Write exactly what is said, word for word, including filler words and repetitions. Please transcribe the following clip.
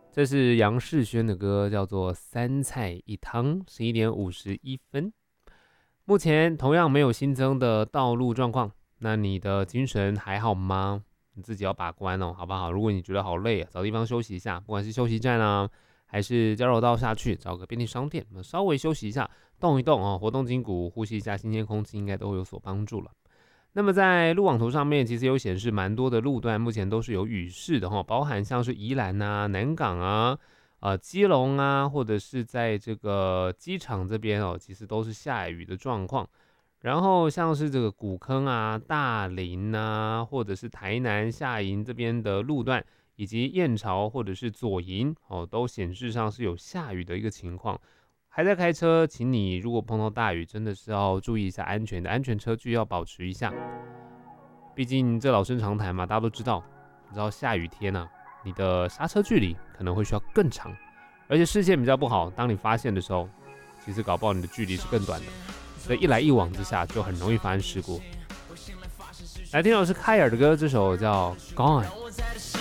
这是杨世轩的歌，叫做《三菜一汤》，十一点五十一分。目前同样没有新增的道路状况，那你的精神还好吗？你自己要把关哦，好不好？如果你觉得好累啊，找地方休息一下，不管是休息站啊，还是交流道下去找个便利商店，稍微休息一下，动一动啊，活动筋骨，呼吸一下新鲜空气，应该都会有所帮助了。那么在路网图上面，其实有显示蛮多的路段目前都是有雨势的哈，包含像是宜兰啊、南港啊、呃基隆啊，或者是在这个机场这边哦，其实都是下雨的状况。然后像是这个古坑啊、大林啊，或者是台南下营这边的路段，以及燕巢或者是左营哦，都显示上是有下雨的一个情况。还在开车，请你如果碰到大雨，真的是要注意一下安全的，安全车距要保持一下。毕竟这老生常谈嘛，大家都知道，你知道下雨天啊，你的刹车距离可能会需要更长，而且视线比较不好，当你发现的时候，其实搞不好你的距离是更短的，所以一来一往之下就很容易发生事故。来听到是凯尔的歌，这首叫《Gone》。